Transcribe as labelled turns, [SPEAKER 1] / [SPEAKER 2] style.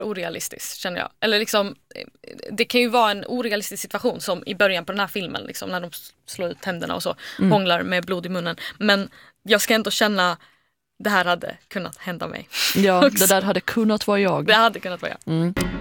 [SPEAKER 1] orealistiskt, känner jag. Eller liksom, det kan ju vara en orealistisk situation som i början på den här filmen, liksom, när de slår ut tänderna och så, hånglar med blod i munnen. Men jag ska ändå känna, det här hade kunnat hända mig.
[SPEAKER 2] Ja, det där hade kunnat vara jag.
[SPEAKER 1] Det hade kunnat vara jag.